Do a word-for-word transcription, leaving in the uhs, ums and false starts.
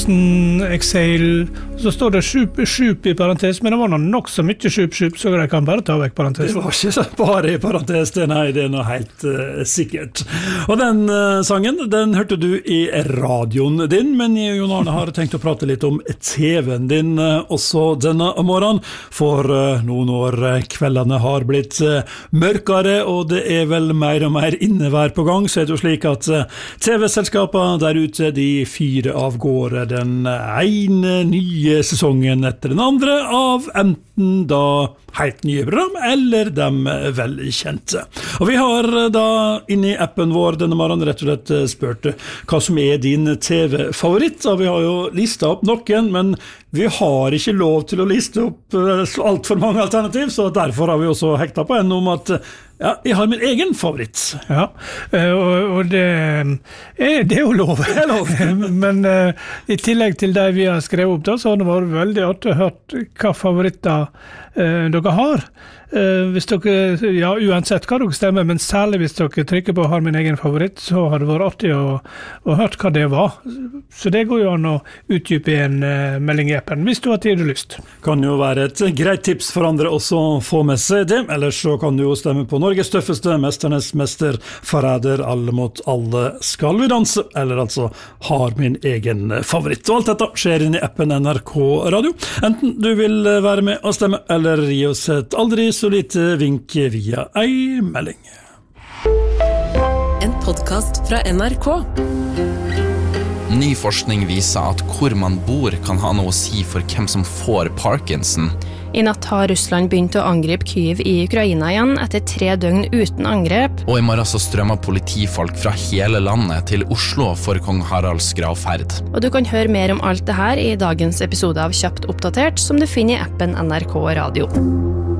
Excel, så står det sjup, sjup i parentes, men det var nok så mye sjup, sjup, så jeg kan bare ta vekk parentes. Det var ikke så bare i parentes, det, nei, det er noe helt uh, sikkert. Og den uh, sangen, den hørte du i radioen din, men Jon Arne har tenkt å prate litt om T V-en din uh, også denne morgenen, for uh, nå når kveldene har blitt uh, mørkere, og det er vel mer og mer innevær på gang, så er det jo slik at uh, T V-selskapene der ute, de fire av gårde den ene nye sesongen etter den andre av enten da helt nye program eller dem velkjente. Og vi har da inne i appen vår denne morgenen rett og slett spurt hva som er din T V-favoritt. Og vi har jo listet opp noen, men vi har ikke lov til å liste opp alt for mange alternativ, så derfor har vi også hektet på en om at ja, jeg har min egen favoritt. Ja, og, og det, er, det er jo lov. Det er lov. Men uh, i tillegg til det vi har skrevet opp da, så har det vært veldig artig å høre hva favoritter uh, dere har. Uh, hvis dere, ja, uansett hva dere stemmer, men særlig hvis dere trykker på har min egen favoritt, så har det vært artig å, å høre hva det var. Så det går jo an å utdype i en uh, melding i appen, hvis du har tid og lyst. Kan jo være et greit tips for andre også å få med seg det, ellers så kan du jo stemme på Norges tøffeste, mesternes mester, forræder, alle mot alle skal vi danse, eller altså har min egen favoritt. Og alt dette skjer inn i appen N R K Radio, enten du vil være med og stemme, eller gi oss et aldri så lite vink via ei melding. En podcast fra N R K. Ny forskning viser at hvor man bor kan ha noe å si for hvem som får Parkinson. I natt har Russland begynt å angripe Kyiv i Ukraina igjen etter tre døgn uten angrep. Og i morgen så strømmer politifolk fra hele landet til Oslo for kong Haralds gravferd. Og du kan høre mer om alt det her i dagens episode av Kjapt oppdatert, som du finner i appen N R K Radio.